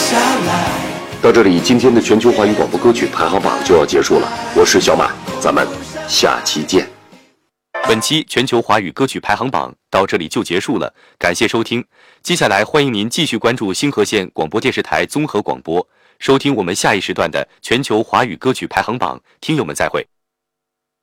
到这里，今天的全球华语广播歌曲排行榜就要结束了。我是小马，咱们下期见。 本期全球华语歌曲排行榜到这里就结束了，感谢收听。接下来欢迎您继续关注星河县广播电视台综合广播，收听我们下一时段的全球华语歌曲排行榜。听友们再会。